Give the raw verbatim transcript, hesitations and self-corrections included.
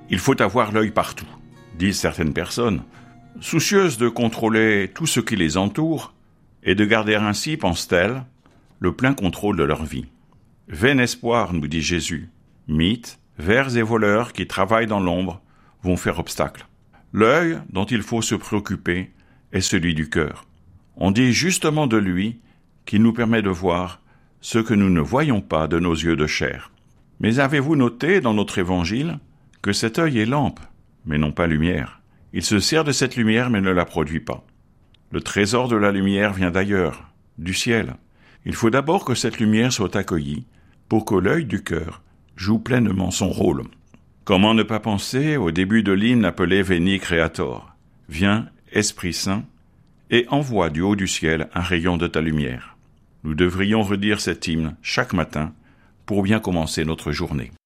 Il faut avoir l'œil partout, disent certaines personnes, soucieuses de contrôler tout ce qui les entoure et de garder ainsi, pensent-elles, le plein contrôle de leur vie. Vain espoir, nous dit Jésus. Mythes, vers et voleurs qui travaillent dans l'ombre vont faire obstacle. L'œil dont il faut se préoccuper est celui du cœur. On dit justement de lui qu'il nous permet de voir ce que nous ne voyons pas de nos yeux de chair. Mais avez-vous noté dans notre évangile que cet œil est lampe, mais non pas lumière? Il se sert de cette lumière mais ne la produit pas. Le trésor de la lumière vient d'ailleurs, du ciel. Il faut d'abord que cette lumière soit accueillie pour que l'œil du cœur joue pleinement son rôle. Comment ne pas penser au début de l'hymne appelé Veni Creator? Viens, Esprit Saint, et envoie du haut du ciel un rayon de ta lumière. Nous devrions redire cet hymne chaque matin pour bien commencer notre journée.